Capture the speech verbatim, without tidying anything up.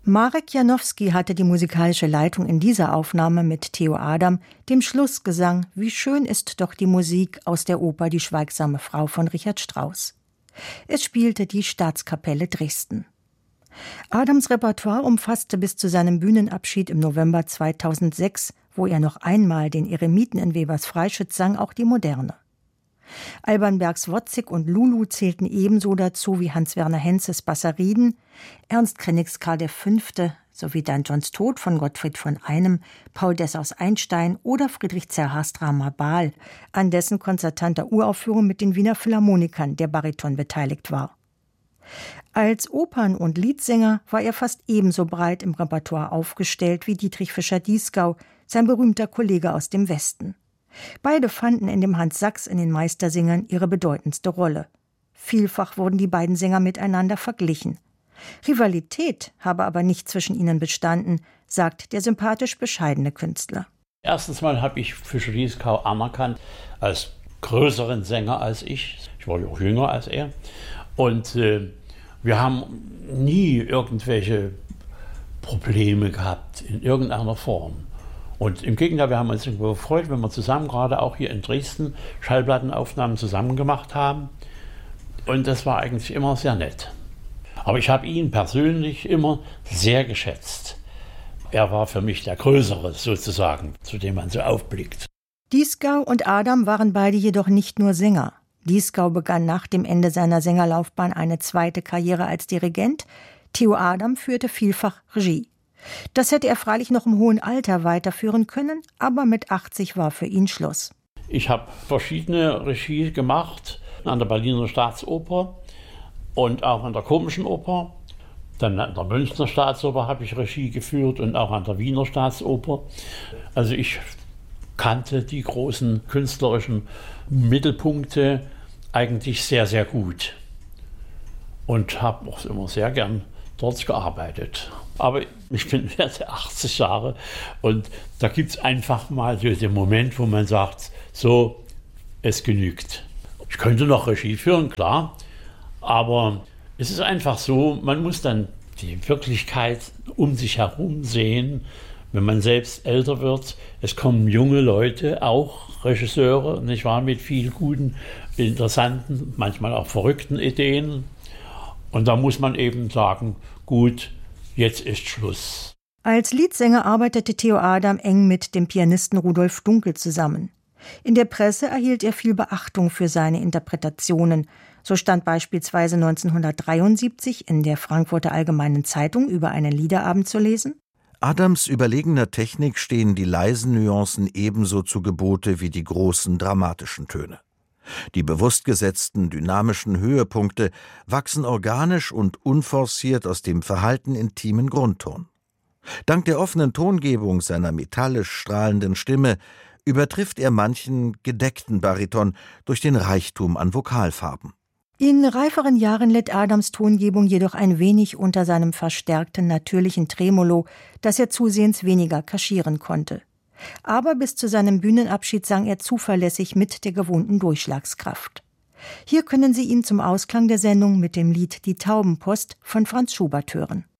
Marek Janowski hatte die musikalische Leitung in dieser Aufnahme mit Theo Adam, dem Schlussgesang »Wie schön ist doch die Musik« aus der Oper »Die schweigsame Frau« von Richard Strauss. Es spielte die Staatskapelle Dresden. Adams Repertoire umfasste bis zu seinem Bühnenabschied im November zweitausendsechs, wo er noch einmal den Eremiten in Webers Freischütz sang, auch die Moderne. Alban Bergs Wozzeck und Lulu zählten ebenso dazu wie Hans-Werner Henzes Basseriden, Ernst Kreneck's Karl der Fünfte sowie Dan Johns Tod von Gottfried von Einem, Paul Dessau's Einstein oder Friedrich Zerhas Drama Baal, an dessen konzertanter Uraufführung mit den Wiener Philharmonikern der Bariton beteiligt war. Als Opern- und Liedsänger war er fast ebenso breit im Repertoire aufgestellt wie Dietrich Fischer-Dieskau, sein berühmter Kollege aus dem Westen. Beide fanden in dem Hans Sachs in den Meistersingern ihre bedeutendste Rolle. Vielfach wurden die beiden Sänger miteinander verglichen. Rivalität habe aber nicht zwischen ihnen bestanden, sagt der sympathisch bescheidene Künstler. Erstens mal habe ich Fischer-Dieskau anerkannt als größeren Sänger als ich. Ich war ja auch jünger als er. Und äh, wir haben nie irgendwelche Probleme gehabt in irgendeiner Form. Und im Gegenteil, wir haben uns gefreut, wenn wir zusammen, gerade auch hier in Dresden, Schallplattenaufnahmen zusammen gemacht haben. Und das war eigentlich immer sehr nett. Aber ich habe ihn persönlich immer sehr geschätzt. Er war für mich der Größere sozusagen, zu dem man so aufblickt. Dieskau und Adam waren beide jedoch nicht nur Sänger. Dieskau begann nach dem Ende seiner Sängerlaufbahn eine zweite Karriere als Dirigent. Theo Adam führte vielfach Regie. Das hätte er freilich noch im hohen Alter weiterführen können, aber mit achtzig war für ihn Schluss. Ich habe verschiedene Regie gemacht, an der Berliner Staatsoper und auch an der Komischen Oper. Dann an der Münchner Staatsoper habe ich Regie geführt und auch an der Wiener Staatsoper. Also ich kannte die großen künstlerischen Mittelpunkte eigentlich sehr, sehr gut und habe auch immer sehr gern dort gearbeitet. Aber ich bin jetzt achtzig Jahre und da gibt es einfach mal so den Moment, wo man sagt, so, es genügt. Ich könnte noch Regie führen, klar, aber es ist einfach so, man muss dann die Wirklichkeit um sich herum sehen, wenn man selbst älter wird. Es kommen junge Leute, auch Regisseure, nicht wahr, mit viel guten, interessanten, manchmal auch verrückten Ideen. Und da muss man eben sagen, gut, jetzt ist Schluss. Als Liedsänger arbeitete Theo Adam eng mit dem Pianisten Rudolf Dunkel zusammen. In der Presse erhielt er viel Beachtung für seine Interpretationen. So stand beispielsweise neunzehnhundertdreiundsiebzig in der Frankfurter Allgemeinen Zeitung über einen Liederabend zu lesen: Adams überlegener Technik stehen die leisen Nuancen ebenso zu Gebote wie die großen dramatischen Töne. Die bewusst gesetzten, dynamischen Höhepunkte wachsen organisch und unforciert aus dem verhalten intimen Grundton. Dank der offenen Tongebung seiner metallisch strahlenden Stimme übertrifft er manchen gedeckten Bariton durch den Reichtum an Vokalfarben. In reiferen Jahren litt Adams Tongebung jedoch ein wenig unter seinem verstärkten natürlichen Tremolo, das er zusehends weniger kaschieren konnte. Aber bis zu seinem Bühnenabschied sang er zuverlässig mit der gewohnten Durchschlagskraft. Hier können Sie ihn zum Ausklang der Sendung mit dem Lied »Die Taubenpost« von Franz Schubert hören.